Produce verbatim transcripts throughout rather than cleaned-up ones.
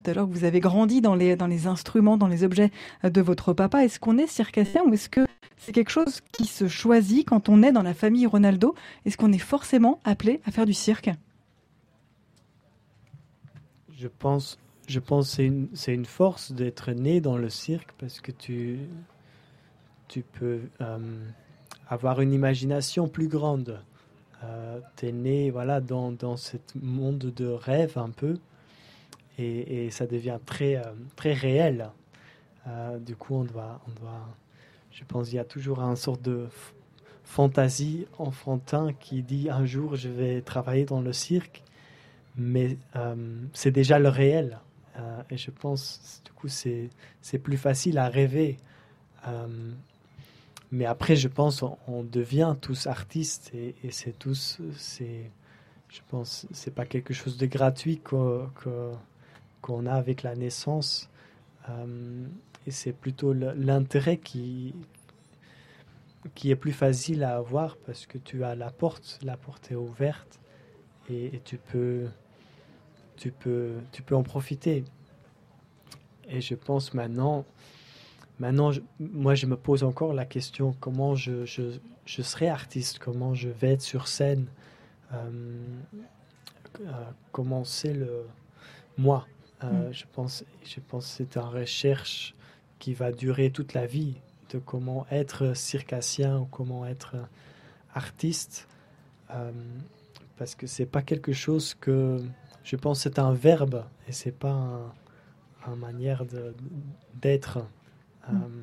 alors que vous avez grandi dans les, dans les instruments, dans les objets de votre papa. Est-ce qu'on est circassien ou est-ce que c'est quelque chose qui se choisit quand on est dans la famille Ronaldo? Est-ce qu'on est forcément appelé à faire du cirque? Je pense, je pense que c'est une, c'est une force d'être né dans le cirque parce que tu, tu peux euh, avoir une imagination plus grande. Euh, tu es né voilà, dans, dans ce monde de rêve un peu et, et ça devient très, euh, très réel. Euh, du coup, on doit, on doit, je pense qu'il y a toujours une sorte de f- fantaisie enfantin qui dit un jour je vais travailler dans le cirque, mais euh, c'est déjà le réel. Euh, et je pense, du coup, c'est, c'est plus facile à rêver. Euh, mais après, je pense, on, on devient tous artistes et, et c'est tous, c'est, je pense, c'est pas quelque chose de gratuit qu'o- qu'o- qu'on a avec la naissance. Euh, et c'est plutôt le- l'intérêt qui, qui est plus facile à avoir parce que tu as la porte, la porte est ouverte et, et tu peux, tu peux, tu peux en profiter. Et je pense maintenant, maintenant, je- moi, je me pose encore la question comment je, je, je serai artiste, comment je vais être sur scène, euh, euh, comment c'est le moi. Mm. Euh, je pense, je pense que c'est une recherche qui va durer toute la vie de comment être circassien ou comment être artiste, euh, parce que c'est pas quelque chose que je pense c'est un verbe et c'est pas un, un manière de, d'être. Euh, Mm.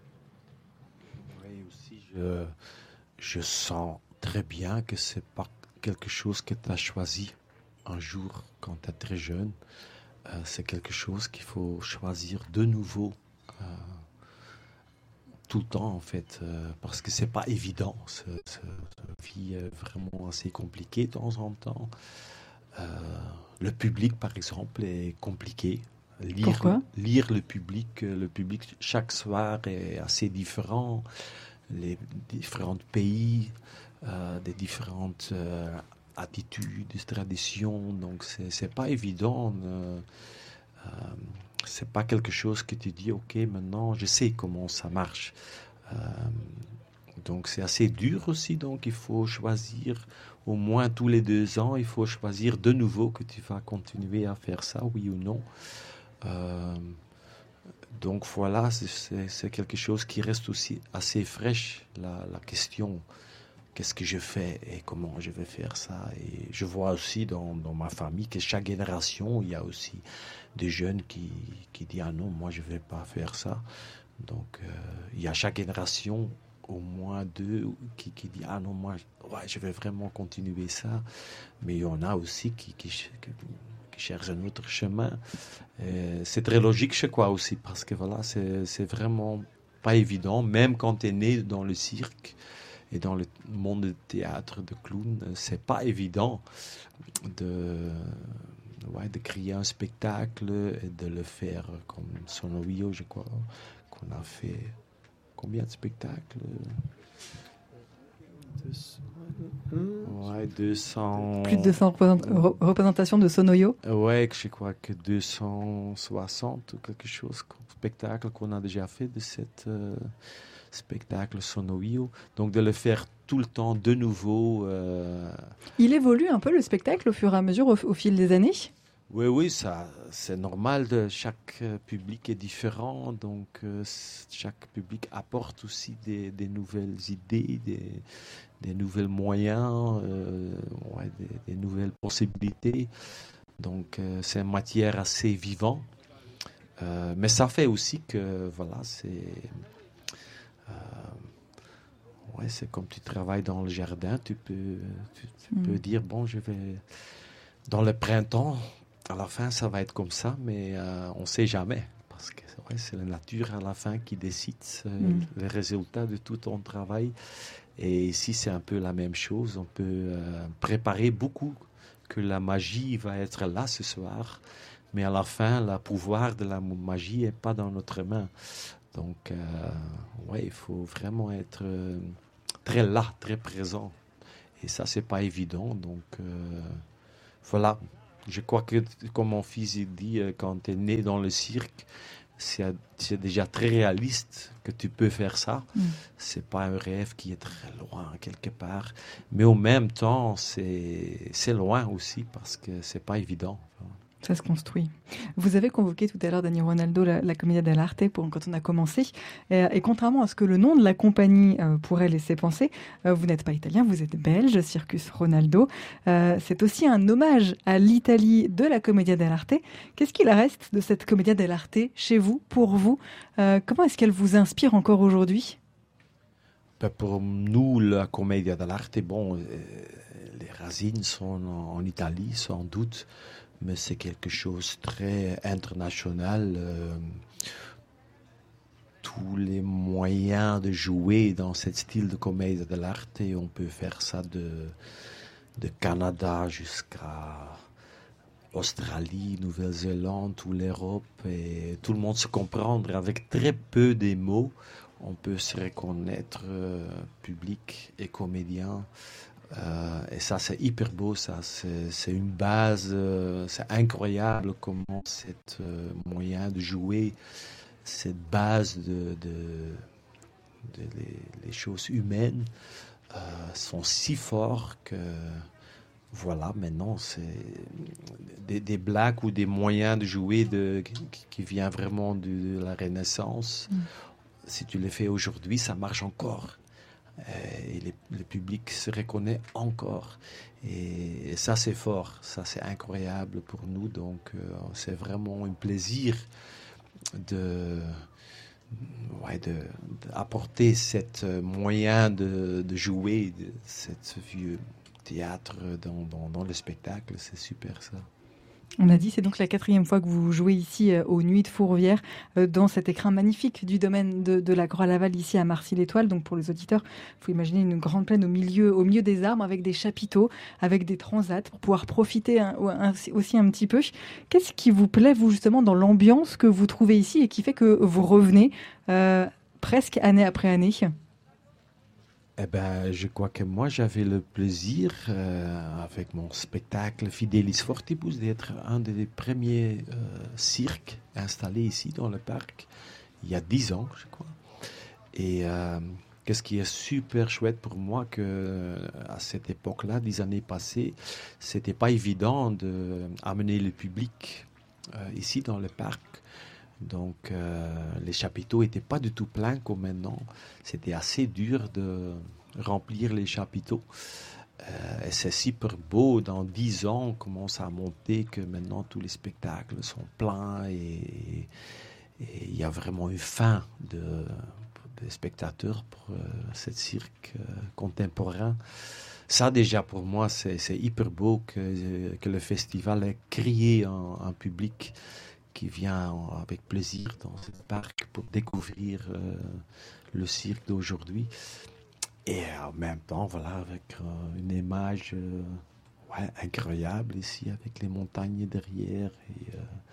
Oui, aussi, je, je sens très bien que c'est pas quelque chose que tu as choisi un jour quand tu es très jeune. Euh, c'est quelque chose qu'il faut choisir de nouveau euh, tout le temps en fait, euh, parce que c'est pas évident. C'est c'est une vie euh, vraiment assez compliquée de temps en temps. Euh, le public, par exemple, est compliqué. Lire, Pourquoi? lire le public, euh, le public chaque soir est assez différent. Les différents pays, euh, des différentes euh, attitudes, traditions. Donc c'est c'est pas évident. Euh, euh, c'est pas quelque chose que tu dis, ok, maintenant je sais comment ça marche. Euh, donc c'est assez dur aussi. Donc il faut choisir au moins tous les deux ans, il faut choisir de nouveau que tu vas continuer à faire ça, oui ou non. Euh, donc voilà, c'est- c'est c'est quelque chose qui reste aussi assez fraîche, la, la question qu'est-ce que je fais et comment je vais faire ça. Et je vois aussi dans, dans ma famille que chaque génération, il y a aussi des jeunes qui, qui disent ah non, moi je ne vais pas faire ça. Donc euh, il y a chaque génération au moins deux qui, qui disent ah non, moi ouais, je vais vraiment continuer ça. Mais il y en a aussi qui, qui, ch- qui- qui cherchent un autre chemin. Euh, c'est très logique, je crois aussi, parce que voilà, c'est c'est vraiment pas évident, même quand tu es né dans le cirque et dans le monde de théâtre, de clown, euh, c'est pas évident de, ouais, de créer un spectacle et de le faire comme Sonorio, je crois, qu'on a fait combien de spectacles? Ouais, deux Plus de cents. deux cents représent- re- représentations de Sonoyo. Ouais, je crois que deux cent soixante ou quelque chose, comme spectacle qu'on a déjà fait de cette euh, spectacle Sonorio. Donc de le faire tout le temps de nouveau. euh, Il évolue un peu le spectacle au fur et à mesure, au, au fil des années. Oui, oui, ça, c'est normal. De, chaque euh, public est différent, donc euh, s- chaque public apporte aussi des, des nouvelles idées, des, des nouveaux moyens, euh, ouais, des, des nouvelles possibilités. Donc euh, c'est une matière assez vivante. Euh, mais ça fait aussi que, voilà, c'est, euh, ouais, c'est comme tu travailles dans le jardin, tu peux, tu, tu Mm. peux dire, bon, je vais, dans le printemps, à la fin, ça va être comme ça, mais euh, on ne sait jamais. Parce que ouais, c'est la nature à la fin qui décide euh, Mm. les résultats de tout ton travail. Et ici, c'est un peu la même chose. On peut euh, préparer beaucoup que la magie va être là ce soir. Mais à la fin, le pouvoir de la magie n'est pas dans notre main. Donc, euh, ouais, il faut vraiment être euh, très là, très présent. Et ça, c'est pas évident. Donc, euh, voilà. Je crois que, comme mon fils il dit, euh, quand tu es né dans le cirque, c'est, c'est déjà très réaliste que tu peux faire ça. Mm. C'est pas un rêve qui est très loin quelque part, mais en même temps, c'est, c'est loin aussi parce que c'est pas évident. Ça se construit. Vous avez convoqué tout à l'heure, Dani Ronaldo, la, la Commedia dell'arte pour, quand on a commencé. Et, et contrairement à ce que le nom de la compagnie euh, pourrait laisser penser, euh, vous n'êtes pas italien, vous êtes belge, Circus Ronaldo. Euh, c'est aussi un hommage à l'Italie de la Commedia dell'arte. Qu'est-ce qu'il reste de cette Commedia dell'arte chez vous, pour vous? euh, Comment est-ce qu'elle vous inspire encore aujourd'hui? Ben, pour nous, la Commedia dell'arte, bon, euh, les racines sont en, en Italie, sans doute. Mais c'est quelque chose de très international. Euh, tous les moyens de jouer dans ce style de commedia dell'arte, on peut faire ça de, de Canada jusqu'à Australie, Nouvelle-Zélande, toute l'Europe, et tout le monde se comprendre. Avec très peu de mots, on peut se reconnaître, euh, public et comédien. Euh, et ça, c'est hyper beau, ça. C'est, c'est une base, euh, c'est incroyable comment cet euh, moyen de jouer, cette base de, de, de les, les choses humaines euh, sont si forts que, voilà, maintenant, c'est des, des blagues ou des moyens de jouer de, qui, qui viennent vraiment de, de la Renaissance. Mm. Si tu les fais aujourd'hui, ça marche encore. Et les, le public se reconnaît encore. Et, et ça, c'est fort. Ça, c'est incroyable pour nous. Donc, euh, c'est vraiment un plaisir de, ouais, de, d'apporter cet moyen de, de jouer, de, ce vieux théâtre dans, dans, dans le spectacle. C'est super, ça. On a dit, c'est donc la quatrième fois que vous jouez ici euh, aux Nuits de Fourvière, euh, dans cet écrin magnifique du domaine de, de la Croix-Laval, ici à Marcy-l'Étoile. Donc pour les auditeurs, il faut imaginer une grande plaine au milieu, au milieu des arbres, avec des chapiteaux, avec des transats, pour pouvoir profiter un, un, aussi un petit peu. Qu'est-ce qui vous plaît, vous, justement, dans l'ambiance que vous trouvez ici et qui fait que vous revenez euh, presque année après année ? Eh ben, je crois que moi, j'avais le plaisir, euh, avec mon spectacle Fidelis Fortibus, d'être un des premiers euh, cirques installés ici dans le parc, il y a dix ans, je crois. Et euh, qu'est-ce qui est super chouette pour moi, que à cette époque-là, dix années passées, c'était pas évident d'amener le public euh, ici dans le parc. Donc, euh, les chapiteaux n'étaient pas du tout pleins comme maintenant. C'était assez dur de remplir les chapiteaux. Euh, et c'est super beau. Dans dix ans, on commence à monter que maintenant tous les spectacles sont pleins et il y a vraiment une faim de, de spectateurs pour euh, ce cirque euh, contemporain. Ça, déjà, pour moi, c'est, c'est hyper beau que, que le festival ait créé un, un public qui vient avec plaisir dans ce parc pour découvrir euh, le cirque d'aujourd'hui. Et en même temps, voilà, avec euh, une image euh, ouais, incroyable ici, avec les montagnes derrière et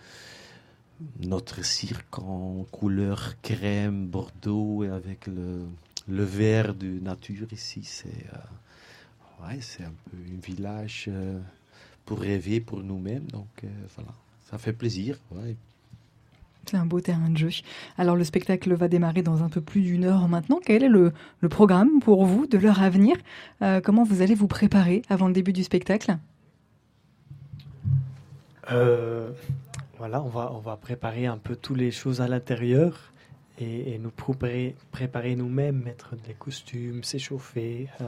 euh, notre cirque en couleur crème, bordeaux, et avec le, le vert de nature ici. C'est, euh, ouais, c'est un peu un village euh, pour rêver pour nous-mêmes. Donc euh, voilà. Ça fait plaisir, ouais. C'est un beau terrain de jeu. Alors, le spectacle va démarrer dans un peu plus d'une heure maintenant. Quel est le, le programme pour vous de l'heure à venir ? euh, Comment vous allez vous préparer avant le début du spectacle ? euh, Voilà, on va, on va préparer un peu toutes les choses à l'intérieur et, et nous préparer, préparer nous-mêmes, mettre des costumes, s'échauffer. Euh,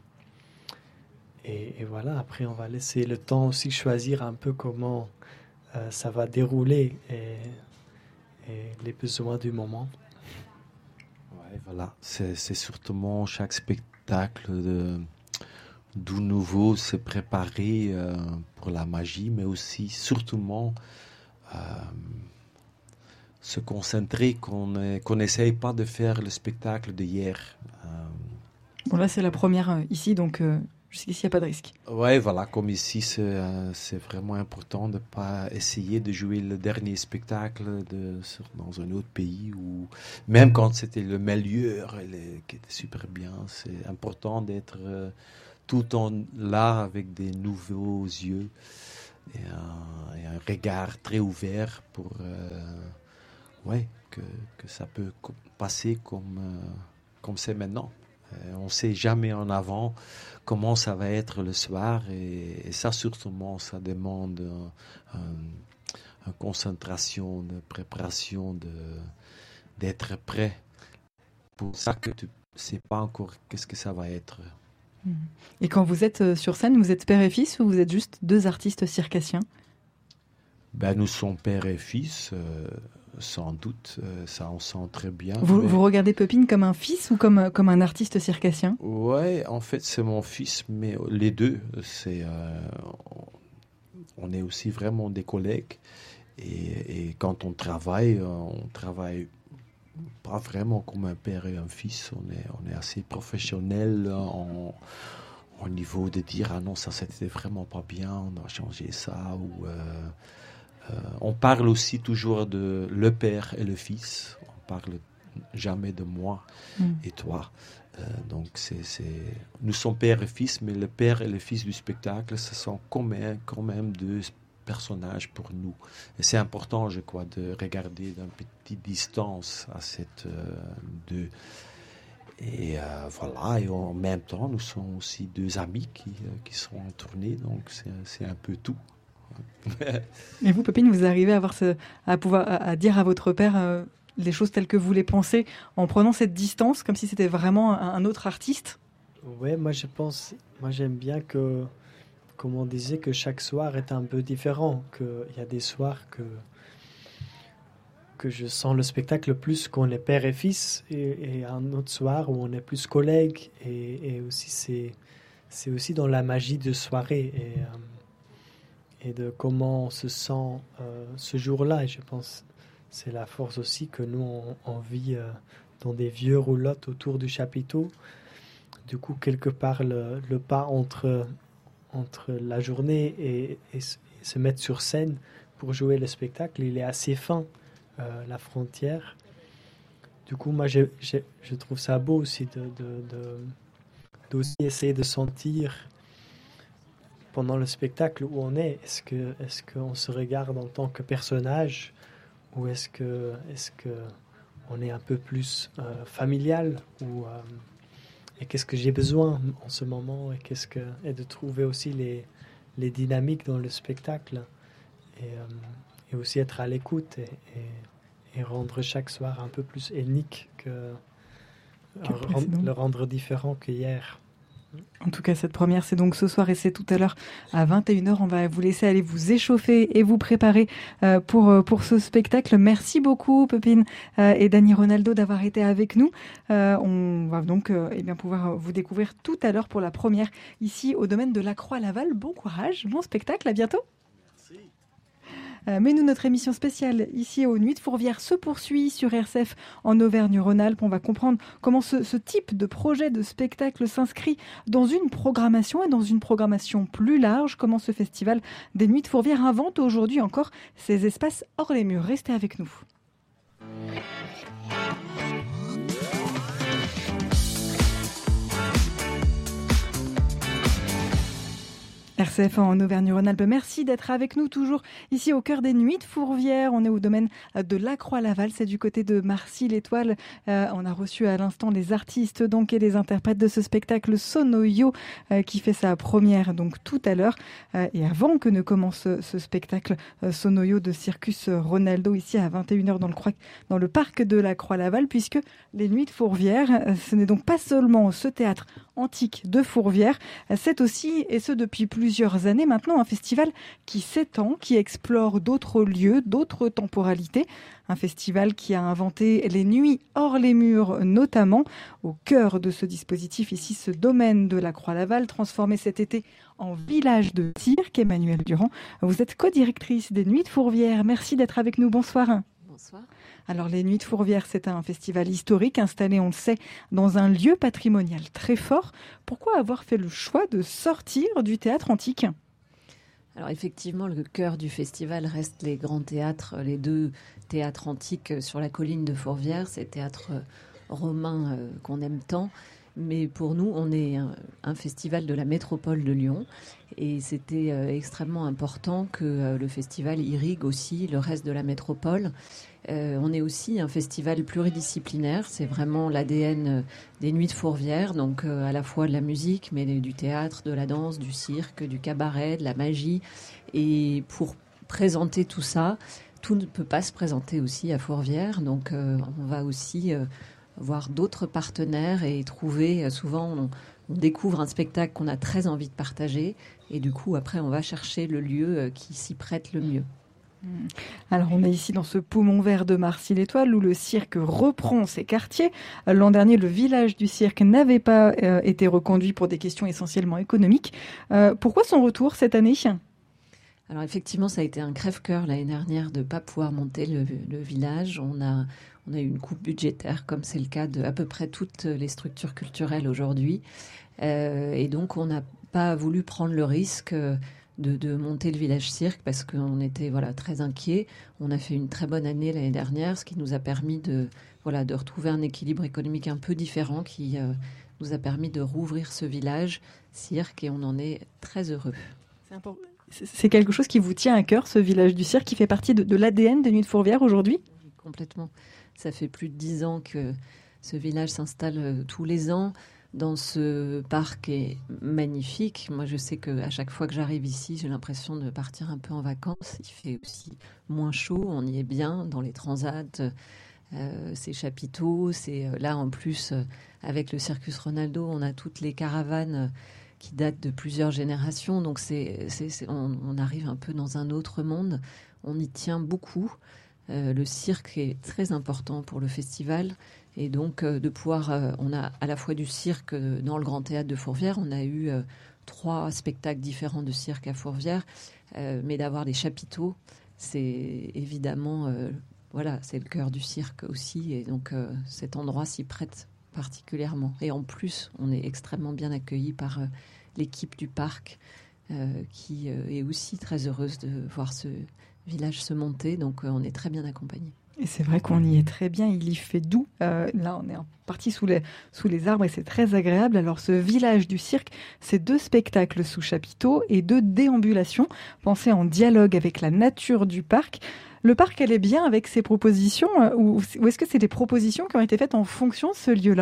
et, et voilà, après, on va laisser le temps aussi choisir un peu comment euh, ça va dérouler. Et, et les besoins du moment. Ouais, voilà. C'est, c'est surtout chaque spectacle de, d'où nouveau se préparer euh, pour la magie, mais aussi surtout euh, se concentrer qu'on qu'on n'essaye pas de faire le spectacle d'hier. Euh, bon, là, c'est la première euh, ici, donc euh, jusqu'ici, il n'y a pas de risque. Oui, voilà, comme ici, c'est, euh, c'est vraiment important de ne pas essayer de jouer le dernier spectacle de, sur, dans un autre pays, ou même quand c'était le meilleur, les, qui était super bien. C'est important d'être euh, tout le temps là avec des nouveaux yeux. et un, et un regard très ouvert pour euh, ouais, que, que ça peut co- passer comme, euh, comme c'est maintenant. Euh, on ne sait jamais en avant comment ça va être le soir et, et ça, surtout, ça demande un, un, une concentration, de préparation, de, d'être prêt. Pour ça que tu ne sais pas encore qu'est-ce que ça va être. Et quand vous êtes sur scène, vous êtes père et fils ou vous êtes juste deux artistes circassiens? Ben, nous sommes père et fils, euh, sans doute, euh, ça on sent très bien. Vous, mais... vous regardez Pepin comme un fils ou comme, comme un artiste circassien? Ouais, en fait c'est mon fils, mais les deux, c'est, euh, on est aussi vraiment des collègues. Et, et quand on travaille, on travaille pas vraiment comme un père et un fils. On est, on est assez professionnel en, au niveau de dire ah non, ça c'était vraiment pas bien, on doit changer ça. Ou, euh, euh, on parle aussi toujours de le père et le fils. On parle jamais de moi mm. et toi. Euh, donc c'est, c'est... nous sommes père et fils, mais le père et le fils du spectacle, ce sont quand même, quand même deux personnages pour nous. Et c'est important, je crois, de regarder d'une petite distance à cette euh, deux. Et euh, voilà, et en même temps, nous sommes aussi deux amis qui, euh, qui sont en tournée, donc c'est, c'est un peu tout. Et vous, Pepin, vous arrivez à, avoir ce, à, pouvoir, à, à dire à votre père euh, les choses telles que vous les pensez, en prenant cette distance, comme si c'était vraiment un, un autre artiste? Ouais, moi je pense, moi j'aime bien que, comme on disait, que chaque soir est un peu différent, qu'il y a des soirs que, que je sens le spectacle plus qu'on est père et fils, et, et un autre soir où on est plus collègues, et, et aussi c'est, c'est aussi dans la magie de soirée, et, euh, et de comment on se sent euh, ce jour-là, et je pense c'est la force aussi que nous on, on vit euh, dans des vieux roulottes autour du chapiteau. Du coup, quelque part, le, le pas entre, entre la journée et, et, et se mettre sur scène pour jouer le spectacle, il est assez fin, euh, la frontière. Du coup, moi, j'ai, j'ai, je trouve ça beau aussi de, de, de, d'aussi essayer de sentir pendant le spectacle où on est. Est-ce que, est-ce qu'on se regarde en tant que personnage ou est-ce que, est-ce que on est un peu plus euh, familial ou... Euh, et qu'est-ce que j'ai besoin en ce moment et, qu'est-ce que, et de trouver aussi les, les dynamiques dans le spectacle et, euh, et aussi être à l'écoute et, et, et rendre chaque soir un peu plus unique que, que rend, le rendre différent qu'hier. En tout cas, cette première, c'est donc ce soir et c'est tout à l'heure à vingt et une heures. On va vous laisser aller vous échauffer et vous préparer euh, pour, pour ce spectacle. Merci beaucoup, Pepin euh, et Dani Ronaldo, d'avoir été avec nous. Euh, on va donc euh, eh bien, pouvoir vous découvrir tout à l'heure pour la première ici au domaine de la Croix-Laval. Bon courage, bon spectacle, à bientôt. Merci. Mais nous, notre émission spéciale ici aux Nuits de Fourvière se poursuit sur R C F en Auvergne-Rhône-Alpes. On va comprendre comment ce, ce type de projet de spectacle s'inscrit dans une programmation et dans une programmation plus large. Comment ce festival des Nuits de Fourvière invente aujourd'hui encore ces espaces hors les murs. Restez avec nous. R C F en Auvergne-Rhône-Alpes, merci d'être avec nous toujours ici au cœur des Nuits de Fourvière. On est au domaine de la Croix-Laval, c'est du côté de Marcy-l'Étoile. Euh, on a reçu à l'instant les artistes donc et les interprètes de ce spectacle Sonoyo euh, qui fait sa première donc tout à l'heure. Euh, et avant que ne commence ce spectacle euh, Sonoyo de Circus Ronaldo ici à vingt et une heures dans le, dans le parc de la Croix-Laval, puisque les Nuits de Fourvière, euh, ce n'est donc pas seulement ce théâtre antique de Fourvière, c'est aussi, et ce depuis plusieurs années maintenant, un festival qui s'étend, qui explore d'autres lieux, d'autres temporalités. Un festival qui a inventé les nuits hors les murs, notamment au cœur de ce dispositif, ici ce domaine de la Croix-Laval, transformé cet été en village de cirque. Emmanuelle Durand, vous êtes co-directrice des Nuits de Fourvière. Merci d'être avec nous. Bonsoir. Bonsoir. Alors, les Nuits de Fourvière, c'est un festival historique installé, on le sait, dans un lieu patrimonial très fort. Pourquoi avoir fait le choix de sortir du théâtre antique ? Alors effectivement, le cœur du festival reste les grands théâtres, les deux théâtres antiques sur la colline de Fourvière, ces théâtres romains euh, qu'on aime tant. Mais pour nous, on est un, un festival de la métropole de Lyon et c'était euh, extrêmement important que euh, le festival irrigue aussi le reste de la métropole. Euh, on est aussi un festival pluridisciplinaire, c'est vraiment l'A D N des Nuits de Fourvière, donc euh, à la fois de la musique, mais du théâtre, de la danse, du cirque, du cabaret, de la magie. Et pour présenter tout ça, tout ne peut pas se présenter aussi à Fourvière, donc euh, on va aussi... Euh, voir d'autres partenaires et trouver, souvent on, on découvre un spectacle qu'on a très envie de partager et du coup après on va chercher le lieu qui s'y prête le mieux. Alors on est ici dans ce poumon vert de Marcy-l'Étoile où le cirque reprend ses quartiers. L'an dernier, le village du cirque n'avait pas euh, été reconduit pour des questions essentiellement économiques. Euh, pourquoi son retour cette année ? Alors effectivement, ça a été un crève-cœur l'année dernière de ne pas pouvoir monter le, le village. On a, on a eu une coupe budgétaire, comme c'est le cas de à peu près toutes les structures culturelles aujourd'hui. Euh, et donc, on n'a pas voulu prendre le risque de, de monter le village cirque parce qu'on était voilà, très inquiets. On a fait une très bonne année l'année dernière, ce qui nous a permis de, voilà, de retrouver un équilibre économique un peu différent qui euh, nous a permis de rouvrir ce village cirque et on en est très heureux. C'est important. C'est quelque chose qui vous tient à cœur, ce village du cirque, qui fait partie de, de l'A D N des Nuits de Fourvière aujourd'hui ? Oui, complètement. Ça fait plus de dix ans que ce village s'installe tous les ans dans ce parc est magnifique. Moi, je sais qu'à chaque fois que j'arrive ici, j'ai l'impression de partir un peu en vacances. Il fait aussi moins chaud, on y est bien dans les transats. Euh, c'est chapiteaux, c'est là en plus, avec le Circus Ronaldo, on a toutes les caravanes qui date de plusieurs générations. Donc, c'est, c'est, c'est, on, on arrive un peu dans un autre monde. On y tient beaucoup. Euh, le cirque est très important pour le festival. Et donc, euh, de pouvoir... Euh, on a à la fois du cirque dans le Grand Théâtre de Fourvière. On a eu euh, trois spectacles différents de cirque à Fourvière. Euh, mais d'avoir des chapiteaux, c'est évidemment... Euh, voilà, c'est le cœur du cirque aussi. Et donc, euh, cet endroit s'y prête particulièrement. Et en plus, on est extrêmement bien accueillis par euh, l'équipe du parc euh, qui euh, est aussi très heureuse de voir ce village se monter. Donc, euh, on est très bien accompagnés. Et c'est vrai qu'on y est très bien, il y fait doux. Euh, là, on est en partie sous les, sous les arbres et c'est très agréable. Alors, ce village du cirque, c'est deux spectacles sous chapiteau et deux déambulations pensées en dialogue avec la nature du parc. Le parc, elle est bien avec ses propositions ou, ou est-ce que c'est des propositions qui ont été faites en fonction de ce lieu-là ?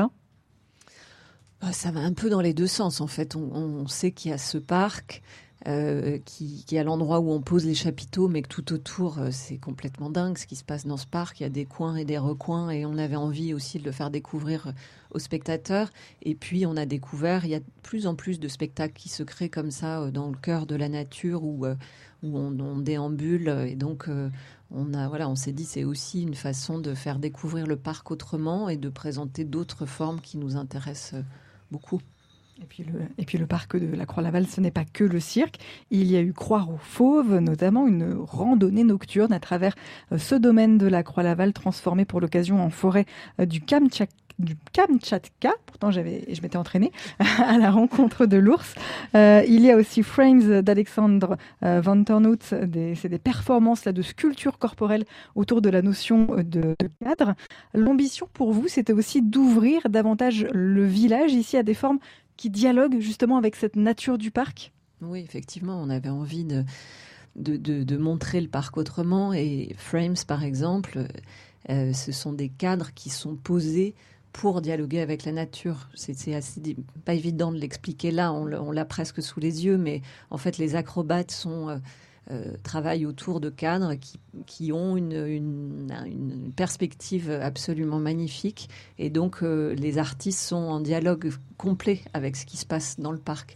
Ça va un peu dans les deux sens, en fait. On, on sait qu'il y a ce parc euh, qui, qui est à l'endroit où on pose les chapiteaux, mais que tout autour, euh, c'est complètement dingue ce qui se passe dans ce parc. Il y a des coins et des recoins et on avait envie aussi de le faire découvrir aux spectateurs. Et puis, on a découvert, il y a de plus en plus de spectacles qui se créent comme ça euh, dans le cœur de la nature où, euh, où on, on déambule et donc... Euh, On a, voilà, on s'est dit c'est aussi une façon de faire découvrir le parc autrement et de présenter d'autres formes qui nous intéressent beaucoup. Et puis, le, et puis le parc de la Croix-Laval, ce n'est pas que le cirque. Il y a eu Croire aux Fauves, notamment une randonnée nocturne à travers ce domaine de la Croix-Laval transformé pour l'occasion en forêt du Kamtchatka. du Kamtchatka, pourtant j'avais, je m'étais entraînée à la rencontre de l'ours. Euh, il y a aussi Frames d'Alexandre euh, Van Ternhout, des, c'est des performances là, de sculpture corporelle autour de la notion de, de cadre. L'ambition pour vous, c'était aussi d'ouvrir davantage le village ici à des formes qui dialoguent justement avec cette nature du parc. Oui, effectivement, on avait envie de, de, de, de montrer le parc autrement et Frames, par exemple, euh, ce sont des cadres qui sont posés pour dialoguer avec la nature. C'est, c'est assez, pas évident de l'expliquer là, on, on l'a presque sous les yeux, mais en fait les acrobates sont, euh, euh, travaillent autour de cadres qui, qui ont une, une, une perspective absolument magnifique et donc euh, les artistes sont en dialogue complet avec ce qui se passe dans le parc.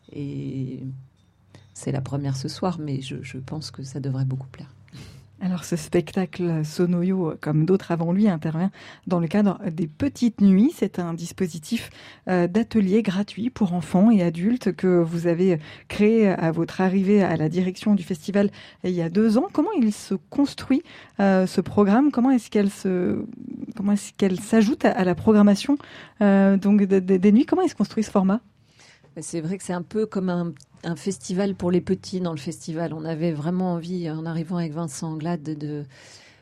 Et c'est la première ce soir, mais je, je pense que ça devrait beaucoup plaire. Alors ce spectacle Sonoyo, comme d'autres avant lui, intervient dans le cadre des Petites Nuits. C'est un dispositif euh, d'atelier gratuit pour enfants et adultes que vous avez créé à votre arrivée à la direction du festival il y a deux ans. Comment il se construit euh, ce programme ? Comment est-ce qu'elle se, comment est-ce qu'elle s'ajoute à, à la programmation euh, donc de, de, des nuits ? Comment il se construit ce format ? C'est vrai que c'est un peu comme un, un festival pour les petits dans le festival. On avait vraiment envie, en arrivant avec Vincent Anglade, de,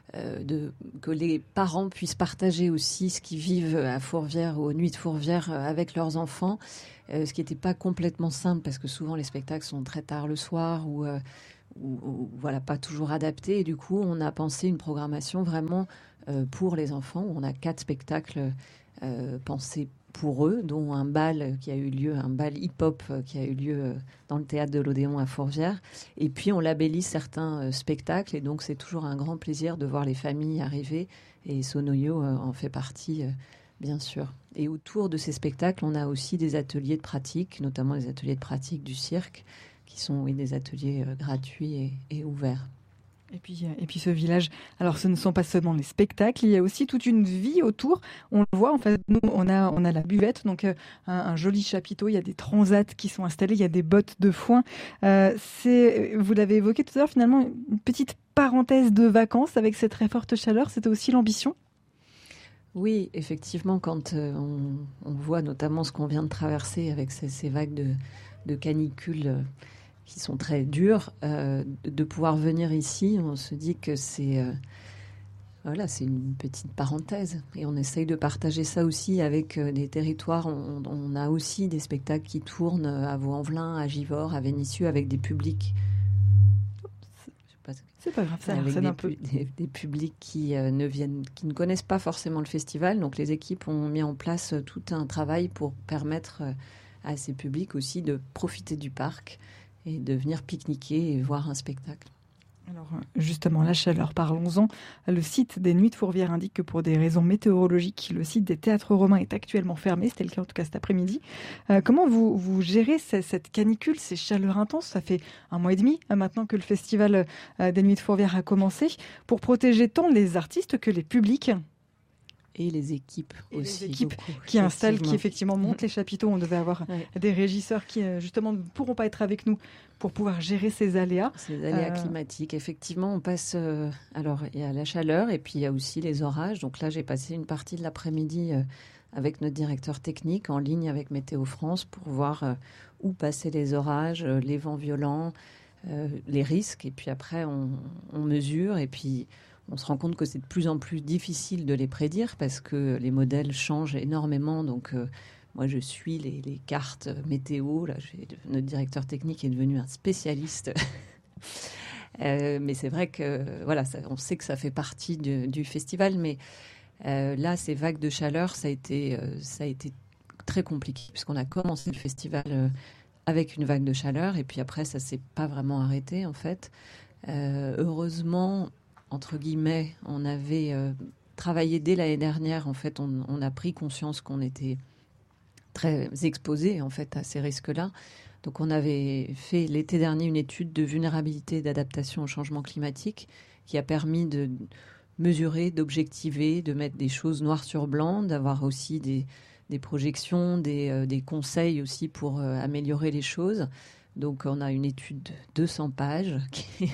euh, de, que les parents puissent partager aussi ce qu'ils vivent à Fourvière ou aux Nuits de Fourvière avec leurs enfants, euh, ce qui n'était pas complètement simple parce que souvent les spectacles sont très tard le soir ou, euh, ou, ou voilà, pas toujours adaptés. Et du coup, on a pensé une programmation vraiment euh, pour les enfants où on a quatre spectacles euh, pensés pour eux, dont un bal qui a eu lieu, un bal hip-hop qui a eu lieu dans le théâtre de l'Odéon à Fourvière. Et puis, on labellise certains spectacles. Et donc, c'est toujours un grand plaisir de voir les familles arriver. Et Sonoyo en fait partie, bien sûr. Et autour de ces spectacles, on a aussi des ateliers de pratique, notamment les ateliers de pratique du cirque, qui sont oui, des ateliers gratuits et, et ouverts. Et puis, et puis ce village, alors ce ne sont pas seulement les spectacles, il y a aussi toute une vie autour. On le voit, en fait, nous, on a, on a la buvette, donc euh, un, un joli chapiteau, il y a des transats qui sont installés, il y a des bottes de foin. Euh, c'est, vous l'avez évoqué tout à l'heure, finalement, une petite parenthèse de vacances avec cette très forte chaleur, c'était aussi l'ambition ? Oui, effectivement, quand euh, on, on voit notamment ce qu'on vient de traverser avec ces, ces vagues de, de canicule euh, qui sont très dures, euh, de pouvoir venir ici, on se dit que c'est euh, voilà, c'est une petite parenthèse. Et on essaye de partager ça aussi avec euh, des territoires. On, on a aussi des spectacles qui tournent à Vaux-en-Velin, à Givors, à Vénissieux, avec des publics. C'est pas grave, ça avec des, des, un peu. Des, des publics qui, euh, ne viennent, qui ne connaissent pas forcément le festival. Donc les équipes ont mis en place euh, tout un travail pour permettre euh, à ces publics aussi de profiter du parc et de venir pique-niquer et voir un spectacle. Alors justement, la chaleur, parlons-en. Le site des Nuits de Fourvière indique que pour des raisons météorologiques, le site des théâtres romains est actuellement fermé. C'était le cas en tout cas cet après-midi. Euh, comment vous, vous gérez cette, cette canicule, ces chaleurs intenses ? Ça fait un mois et demi euh, maintenant que le festival euh, des Nuits de Fourvière a commencé. Pour protéger tant les artistes que les publics. Et les équipes et aussi. Les équipes beaucoup, qui installent, qui effectivement montent les chapiteaux. On devait avoir ouais. des régisseurs qui justement ne pourront pas être avec nous pour pouvoir gérer ces aléas. Ces aléas euh... climatiques. Effectivement, on passe... Euh, alors, il y a la chaleur et puis il y a aussi les orages. Donc là, j'ai passé une partie de l'après-midi euh, avec notre directeur technique en ligne avec Météo France pour voir euh, où passaient les orages, euh, les vents violents, euh, les risques. Et puis après, on, on mesure et puis... On se rend compte que c'est de plus en plus difficile de les prédire parce que les modèles changent énormément. Donc, euh, moi, je suis les, les cartes météo. Là, j'ai, notre directeur technique est devenu un spécialiste. euh, mais c'est vrai que, voilà, ça, on sait que ça fait partie de, du festival. Mais euh, là, ces vagues de chaleur, ça a été, euh, ça a été très compliqué puisqu'on a commencé le festival euh, avec une vague de chaleur et puis après, ça ne s'est pas vraiment arrêté, en fait. Euh, heureusement... entre guillemets, on avait euh, travaillé dès l'année dernière. En fait, on, on a pris conscience qu'on était très exposés en fait à ces risques-là. Donc, on avait fait l'été dernier une étude de vulnérabilité et d'adaptation au changement climatique qui a permis de mesurer, d'objectiver, de mettre des choses noir sur blanc, d'avoir aussi des, des projections, des, euh, des conseils aussi pour euh, améliorer les choses. Donc, on a une étude de deux cents pages. Qui...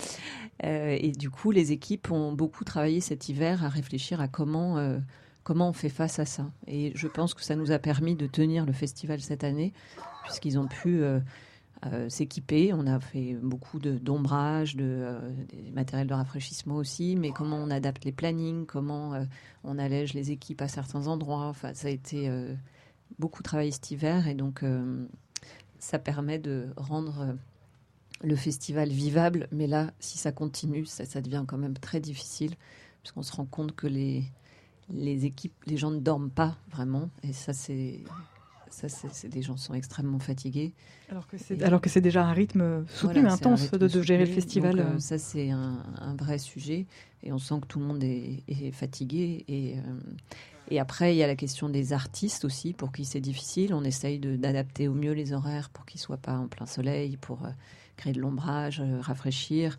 euh, et du coup, les équipes ont beaucoup travaillé cet hiver à réfléchir à comment, euh, comment on fait face à ça. Et je pense que ça nous a permis de tenir le festival cette année, puisqu'ils ont pu euh, euh, s'équiper. On a fait beaucoup de, d'ombrage, de, euh, des matériels de rafraîchissement aussi, mais comment on adapte les plannings, comment euh, on allège les équipes à certains endroits. Enfin, ça a été euh, beaucoup travaillé cet hiver. Et donc... Euh, ça permet de rendre le festival vivable. Mais là, si ça continue, ça, ça devient quand même très difficile, puisqu'on se rend compte que les, les équipes, les gens ne dorment pas vraiment. Et ça, c'est... Ça, c'est, c'est des gens qui sont extrêmement fatigués. Alors que c'est, et, alors que c'est déjà un rythme soutenu, voilà, intense rythme de, de gérer soutenu, le festival. Donc, euh, ça, c'est un, un vrai sujet. Et on sent que tout le monde est, est fatigué. Et, euh, et après, il y a la question des artistes aussi, pour qui c'est difficile. On essaye de, d'adapter au mieux les horaires pour qu'ils ne soient pas en plein soleil, pour euh, créer de l'ombrage, euh, rafraîchir.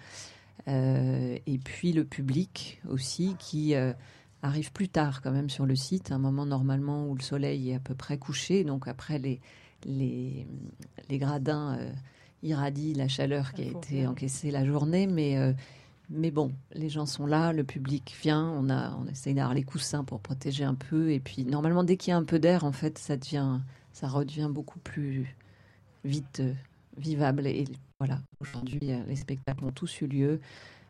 Euh, et puis le public aussi, qui... Euh, arrive plus tard quand même sur le site, un moment normalement où le soleil est à peu près couché. Donc après, les, les, les gradins euh, irradient la chaleur qui a été encaissée la journée. Mais, euh, mais bon, les gens sont là, le public vient. On, a, on essaye d'avoir les coussins pour protéger un peu. Et puis normalement, dès qu'il y a un peu d'air, en fait, ça, devient, ça redevient beaucoup plus vite euh, vivable. Et voilà, aujourd'hui, les spectacles ont tous eu lieu.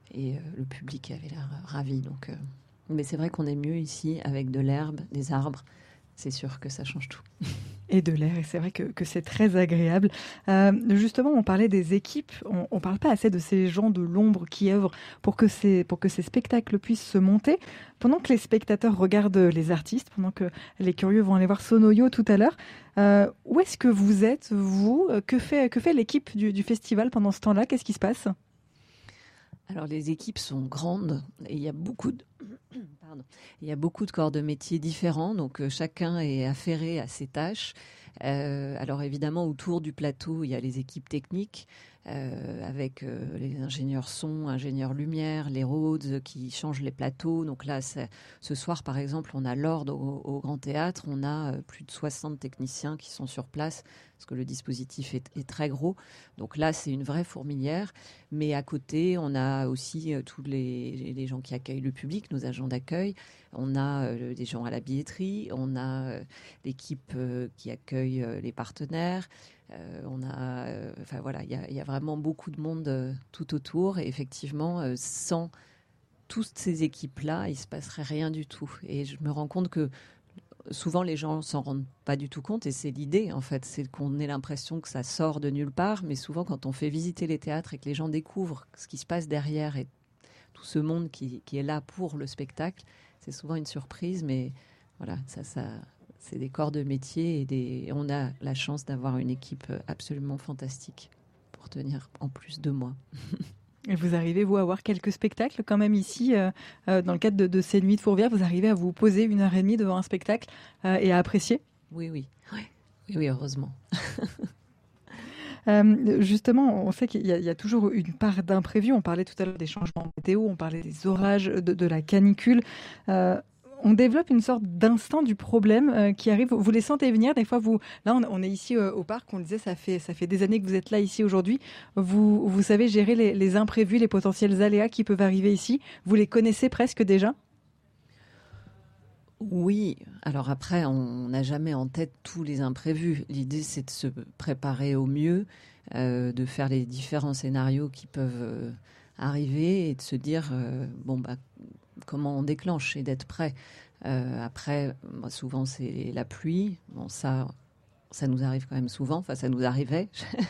Et euh, le public avait l'air ravi. Donc, euh, mais c'est vrai qu'on est mieux ici avec de l'herbe, des arbres. C'est sûr que ça change tout. Et de l'air, et c'est vrai que, que c'est très agréable. Euh, justement, on parlait des équipes, on ne parle pas assez de ces gens de l'ombre qui œuvrent pour que, ces, pour que ces spectacles puissent se monter. Pendant que les spectateurs regardent les artistes, pendant que les curieux vont aller voir Sonoyo tout à l'heure, euh, où est-ce que vous êtes, vous ? Que fait, que fait l'équipe du, du festival pendant ce temps-là ? Qu'est-ce qui se passe ? Alors les équipes sont grandes et il y a beaucoup de, Pardon. il y a beaucoup de corps de métier différents, donc euh, chacun est affairé à ses tâches. Euh, alors évidemment, autour du plateau, il y a les équipes techniques euh, avec euh, les ingénieurs son, ingénieurs lumière, les Rhodes qui changent les plateaux. Donc là, c'est, ce soir, par exemple, on a l'ordre au, au Grand Théâtre. On a euh, plus de soixante techniciens qui sont sur place parce que le dispositif est, est très gros. Donc là, c'est une vraie fourmilière. Mais à côté, on a aussi euh, tous les, les gens qui accueillent le public, nos agents d'accueil. On a euh, des gens à la billetterie. On a euh, l'équipe euh, qui accueille euh, les partenaires. Euh, on a, euh, enfin voilà, il y, y a vraiment beaucoup de monde euh, tout autour. Et effectivement, euh, sans toutes ces équipes-là, il ne se passerait rien du tout. Et je me rends compte que souvent, les gens s'en rendent pas du tout compte, et c'est l'idée, en fait, c'est qu'on ait l'impression que ça sort de nulle part, mais souvent, quand on fait visiter les théâtres et que les gens découvrent ce qui se passe derrière et tout ce monde qui, qui est là pour le spectacle, c'est souvent une surprise, mais voilà, ça, ça, c'est des corps de métier, et des, on a la chance d'avoir une équipe absolument fantastique pour tenir en plus de moi. Et vous arrivez, vous, à voir quelques spectacles quand même ici, euh, euh, dans le cadre de, de ces nuits de Fourvière, vous arrivez à vous poser une heure et demie devant un spectacle euh, et à apprécier ? Oui, oui, oui, oui, oui heureusement. euh, justement, on sait qu'il y a, il y a toujours une part d'imprévu. On parlait tout à l'heure des changements météo, on parlait des orages, de, de la canicule. Euh, On développe une sorte d'instinct du problème euh, qui arrive. Vous les sentez venir. Des fois, vous, là, on, on est ici euh, au parc. On le disait, ça fait, ça fait des années que vous êtes là ici aujourd'hui. Vous, vous savez gérer les, les imprévus, les potentiels aléas qui peuvent arriver ici. Vous les connaissez presque déjà ? Oui. Alors après, on n'a jamais en tête tous les imprévus. L'idée, c'est de se préparer au mieux, euh, de faire les différents scénarios qui peuvent euh, arriver et de se dire, euh, bon, bah, comment on déclenche et d'être prêt. Euh, après, moi, souvent, c'est la pluie. Bon, ça, ça nous arrive quand même souvent. Enfin, ça nous arrivait.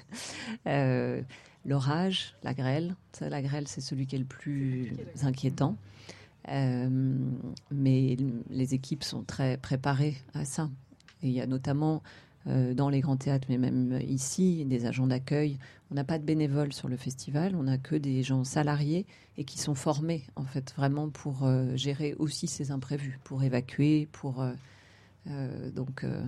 euh, l'orage, la grêle. Ça, la grêle, c'est celui qui est le plus inquiétant. Euh, mais les équipes sont très préparées à ça. Et il y a notamment euh, dans les grands théâtres, mais même ici, des agents d'accueil. On n'a pas de bénévoles sur le festival, on n'a que des gens salariés et qui sont formés, en fait, vraiment pour euh, gérer aussi ces imprévus, pour évacuer, pour... Euh, euh, donc, euh,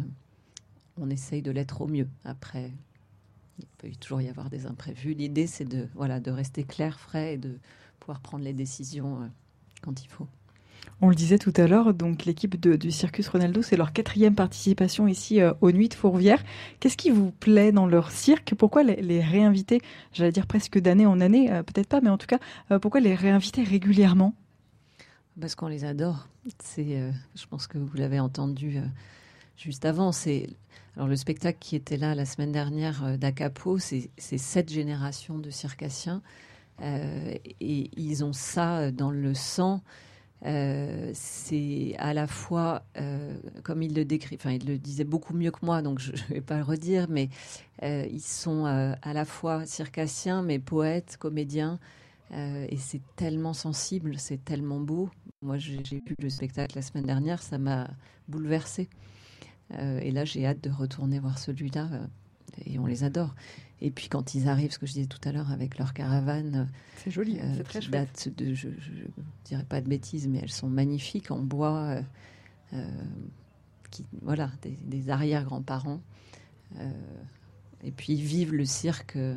on essaye de l'être au mieux. Après, il peut toujours y avoir des imprévus. L'idée, c'est de, voilà, de rester clair, frais et de pouvoir prendre les décisions euh, quand il faut. On le disait tout à l'heure, donc l'équipe de, du Circus Ronaldo, c'est leur quatrième participation ici euh, aux Nuits de Fourvière. Qu'est-ce qui vous plaît dans leur cirque ? Pourquoi les, les réinviter, j'allais dire presque d'année en année, euh, peut-être pas, mais en tout cas, euh, pourquoi les réinviter régulièrement ? Parce qu'on les adore. C'est, euh, je pense que vous l'avez entendu euh, juste avant. C'est, alors le spectacle qui était là la semaine dernière euh, d'Acapo, c'est, c'est sept générations de circassiens. Euh, et ils ont ça dans le sang. Euh, c'est à la fois, euh, comme il le décrit, enfin il le disait beaucoup mieux que moi, donc je ne vais pas le redire, mais euh, ils sont euh, à la fois circassiens, mais poètes, comédiens, euh, et c'est tellement sensible, c'est tellement beau. Moi, j'ai, j'ai vu le spectacle la semaine dernière, ça m'a bouleversée. Euh, et là, j'ai hâte de retourner voir celui-là, euh, et on les adore. Et puis quand ils arrivent, ce que je disais tout à l'heure avec leur caravane, c'est joli, euh, c'est très qui chouette. date de, je ne dirais pas de bêtises, mais elles sont magnifiques en bois, euh, euh, qui, voilà, des, des arrière-grands-parents. Euh, et puis ils vivent le cirque euh,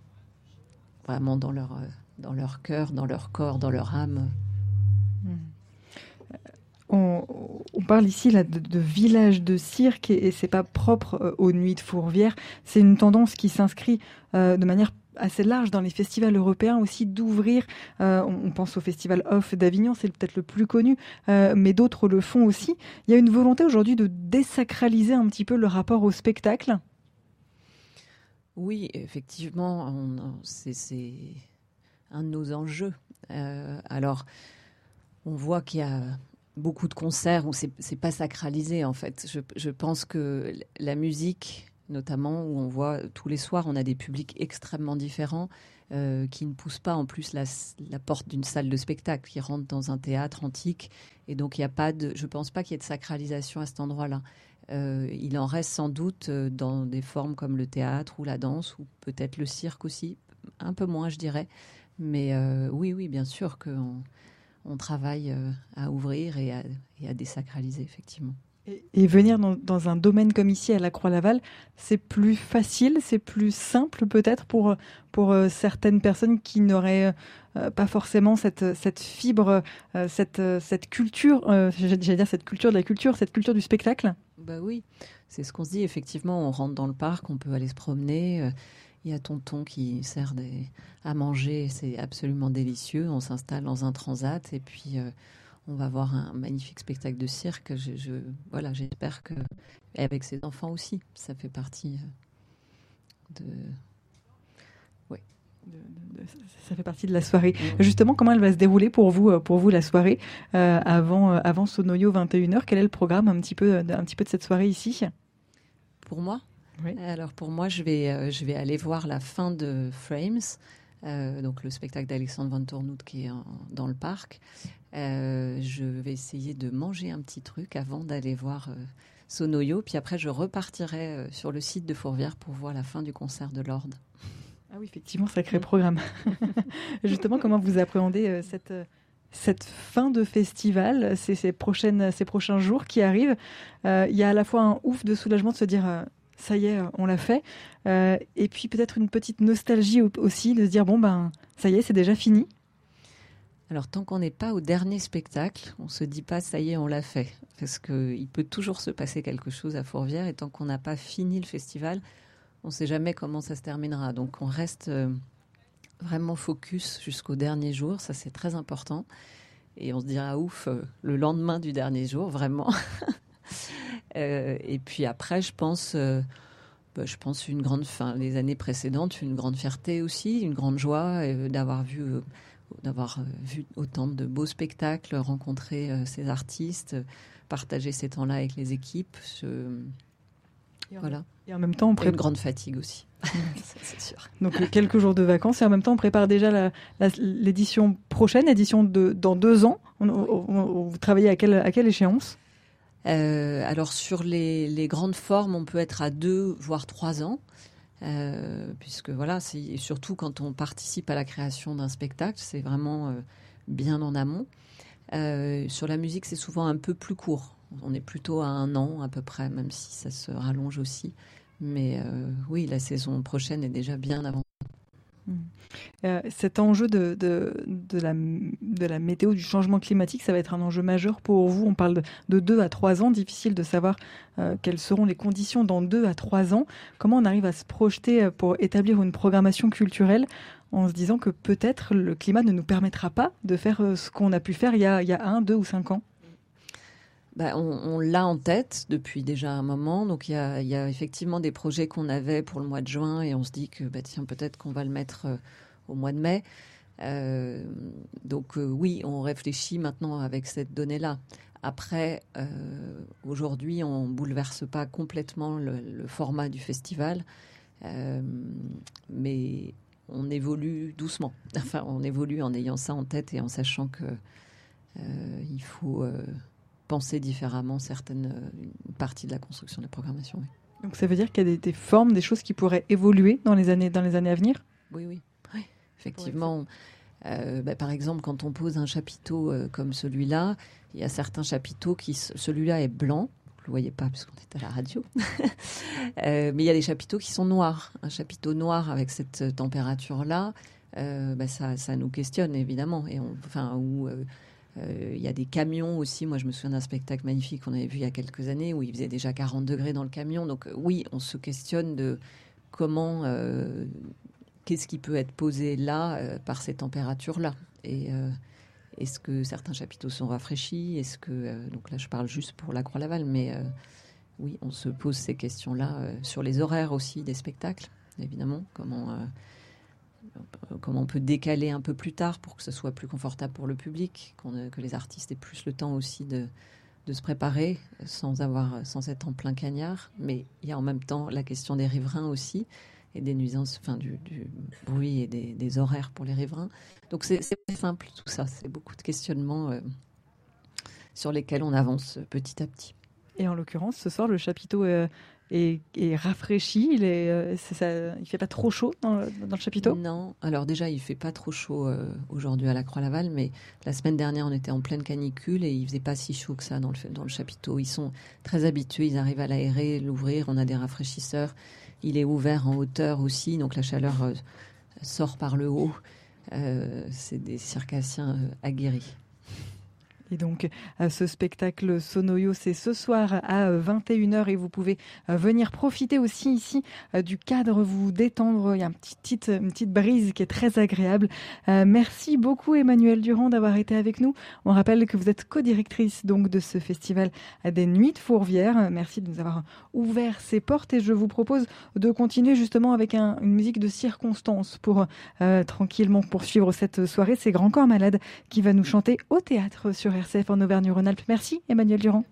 vraiment dans leur, euh, dans leur cœur, dans leur corps, dans leur âme. Mmh. On, on parle ici là, de, de village de cirque et, et c'est pas propre euh, aux Nuits de Fourvière. C'est une tendance qui s'inscrit euh, de manière assez large dans les festivals européens aussi d'ouvrir. Euh, on, on pense au festival Off d'Avignon, c'est peut-être le plus connu, euh, mais d'autres le font aussi. Il y a une volonté aujourd'hui de désacraliser un petit peu le rapport au spectacle. Oui, effectivement, on, c'est, c'est un de nos enjeux. Euh, alors, on voit qu'il y a beaucoup de concerts où c'est, c'est pas sacralisé, en fait. Je, je pense que la musique, notamment, où on voit tous les soirs, on a des publics extrêmement différents euh, qui ne poussent pas en plus la, la porte d'une salle de spectacle, qui rentrent dans un théâtre antique. Et donc, il y a pas de, je pense pas qu'il y ait de sacralisation à cet endroit-là. Euh, il en reste sans doute dans des formes comme le théâtre ou la danse, ou peut-être le cirque aussi, un peu moins, je dirais. Mais euh, oui, oui, bien sûr qu'on on travaille euh, à ouvrir et à, et à désacraliser, effectivement. Et, et venir dans, dans un domaine comme ici, à la Croix-Laval, c'est plus facile, c'est plus simple peut-être pour, pour euh, certaines personnes qui n'auraient euh, pas forcément cette, cette fibre, euh, cette, cette culture, euh, j'allais dire cette culture de la culture, cette culture du spectacle. Bah oui, c'est ce qu'on se dit. Effectivement, on rentre dans le parc, on peut aller se promener. Euh, il y a Tonton qui sert des, à manger, c'est absolument délicieux. On s'installe dans un transat et puis euh, on va voir un magnifique spectacle de cirque. Je, je, voilà, j'espère que, et avec ses enfants aussi, ça fait partie de... Oui. De, de, de, ça fait partie de la soirée. Mmh. Justement, comment elle va se dérouler pour vous, pour vous la soirée euh, avant, euh, avant Sonoyo vingt et une heures? Quel est le programme un petit peu, un petit peu de cette soirée ici? Pour moi, oui. Alors pour moi, je vais, euh, je vais aller voir la fin de Frames, euh, donc le spectacle d'Alexandre Van Toornout qui est en, dans le parc. Euh, je vais essayer de manger un petit truc avant d'aller voir euh, Sonoyo, puis après je repartirai euh, sur le site de Fourvière pour voir la fin du concert de Lord. Ah oui, effectivement, sacré programme. Justement, comment vous appréhendez euh, cette, cette fin de festival, ces, ces, prochaines, ces prochains jours qui arrivent? euh, Il y a à la fois un ouf de soulagement de se dire euh, ça y est, on l'a fait, euh, et puis peut-être une petite nostalgie aussi de se dire bon ben ça y est, c'est déjà fini. Alors tant qu'on n'est pas au dernier spectacle, on se dit pas ça y est, on l'a fait, parce que il peut toujours se passer quelque chose à Fourvière, et tant qu'on n'a pas fini le festival, on ne sait jamais comment ça se terminera. Donc on reste euh, vraiment focus jusqu'au dernier jour, ça c'est très important. Et on se dira ouf euh, le lendemain du dernier jour, vraiment. euh, et puis après, je pense, euh, bah, je pense une grande fin. Les années précédentes, une grande fierté aussi, une grande joie euh, d'avoir vu, euh, d'avoir euh, vu autant de beaux spectacles, rencontrer euh, ces artistes, euh, partager ces temps-là avec les équipes. Je... Et en, voilà. Et en même temps, on prépare... une grande fatigue aussi. C'est sûr. Donc quelques jours de vacances et en même temps on prépare déjà la, la, l'édition prochaine, l'édition de dans deux ans. On, on, on, vous travaillez à quelle, à quelle échéance? euh, Alors sur les, les grandes formes, on peut être à deux voire trois ans, euh, puisque voilà, c'est surtout quand on participe à la création d'un spectacle, c'est vraiment euh, bien en amont. Euh, sur la musique, c'est souvent un peu plus court. On est plutôt à un an à peu près, même si ça se rallonge aussi. Mais euh, oui, la saison prochaine est déjà bien avant. Mmh. Euh, cet enjeu de, de, de, la, de la météo, du changement climatique, ça va être un enjeu majeur pour vous. On parle de, de deux à trois ans. Difficile de savoir euh, quelles seront les conditions dans deux à trois ans. Comment on arrive à se projeter pour établir une programmation culturelle en se disant que peut-être le climat ne nous permettra pas de faire ce qu'on a pu faire il y a, il y a un, deux ou cinq ans? Ben, on, on l'a en tête depuis déjà un moment. Donc, il y a, il y a effectivement des projets qu'on avait pour le mois de juin et on se dit que, bah, tiens, peut-être qu'on va le mettre euh, au mois de mai. Euh, donc, euh, oui, on réfléchit maintenant avec cette donnée-là. Après, euh, aujourd'hui, on ne bouleverse pas complètement le, le format du festival, euh, mais on évolue doucement. Enfin, on évolue en ayant ça en tête et en sachant que euh, il faut... Euh, penser différemment certaines une partie de la construction de la programmation. Oui. Donc ça veut dire qu'il y a des, des formes, des choses qui pourraient évoluer dans les années, dans les années à venir? Oui, oui. oui. Effectivement, euh, bah, par exemple, quand on pose un chapiteau euh, comme celui-là, il y a certains chapiteaux qui... Celui-là est blanc, vous ne le voyez pas puisqu'on est à la radio, euh, mais il y a des chapiteaux qui sont noirs. Un chapiteau noir avec cette température-là, euh, bah, ça, ça nous questionne évidemment. Et on, enfin, où... Euh, Il euh, y a des camions aussi. Moi, je me souviens d'un spectacle magnifique qu'on avait vu il y a quelques années où il faisait déjà quarante degrés dans le camion. Donc euh, oui, on se questionne de comment, euh, qu'est-ce qui peut être posé là euh, par ces températures-là. Et euh, est-ce que certains chapiteaux sont rafraîchis? Est-ce que euh, donc là, je parle juste pour la Croix-Laval, mais euh, oui, on se pose ces questions-là euh, sur les horaires aussi des spectacles, évidemment. Comment euh, comment on peut décaler un peu plus tard pour que ce soit plus confortable pour le public, qu'on, que les artistes aient plus le temps aussi de, de se préparer sans, avoir, sans être en plein cagnard. Mais il y a en même temps la question des riverains aussi, et des nuisances, enfin du, du bruit et des, des horaires pour les riverains. Donc c'est, c'est pas simple tout ça, c'est beaucoup de questionnements euh, sur lesquels on avance petit à petit. Et en l'occurrence, ce soir, le chapiteau euh, est, est rafraîchi. Il est, euh, c'est ça, il fait pas trop chaud dans le, dans le chapiteau ? Non. Alors déjà, il fait pas trop chaud euh, aujourd'hui à la Croix-Laval, mais la semaine dernière, on était en pleine canicule et il faisait pas si chaud que ça dans le, dans le chapiteau. Ils sont très habitués, ils arrivent à l'aérer, l'ouvrir. On a des rafraîchisseurs. Il est ouvert en hauteur aussi, donc la chaleur euh, sort par le haut. Euh, c'est des circassiens euh, aguerris. Et donc, euh, ce spectacle Sonoyo, c'est ce soir à vingt et une heures et vous pouvez euh, venir profiter aussi ici euh, du cadre, vous détendre. Il y a une petite, une petite brise qui est très agréable. Euh, merci beaucoup Emmanuelle Durand d'avoir été avec nous. On rappelle que vous êtes co-directrice donc de ce festival des Nuits de Fourvière. Merci de nous avoir ouvert ces portes et je vous propose de continuer justement avec un, une musique de circonstance pour euh, tranquillement poursuivre cette soirée. C'est Grand Corps Malade qui va nous chanter au théâtre sur R C F en Auvergne-Rhône-Alpes. Merci Emmanuelle Durand.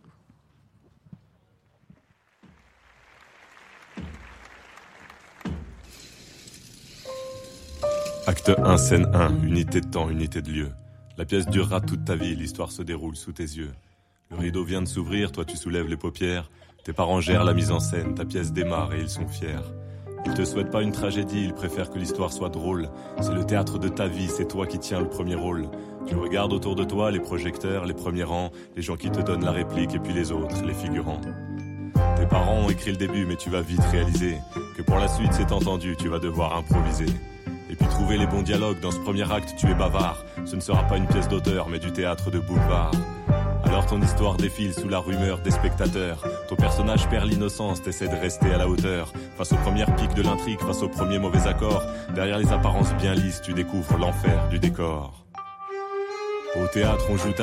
Acte un, scène un, unité de temps, unité de lieu. La pièce durera toute ta vie, l'histoire se déroule sous tes yeux. Le rideau vient de s'ouvrir, toi tu soulèves les paupières. Tes parents gèrent la mise en scène, ta pièce démarre et ils sont fiers. Ils te souhaitent pas une tragédie, ils préfèrent que l'histoire soit drôle. C'est le théâtre de ta vie, c'est toi qui tiens le premier rôle. Tu regardes autour de toi les projecteurs, les premiers rangs, les gens qui te donnent la réplique et puis les autres, les figurants. Tes parents ont écrit le début mais tu vas vite réaliser que pour la suite c'est entendu, tu vas devoir improviser. Et puis trouver les bons dialogues, dans ce premier acte tu es bavard. Ce ne sera pas une pièce d'auteur mais du théâtre de boulevard. Alors ton histoire défile sous la rumeur des spectateurs. Ton personnage perd l'innocence, t'essaies de rester à la hauteur. Face aux premières piques de l'intrigue, face aux premiers mauvais accords. Derrière les apparences bien lisses, tu découvres l'enfer du décor. Au théâtre, on joue ta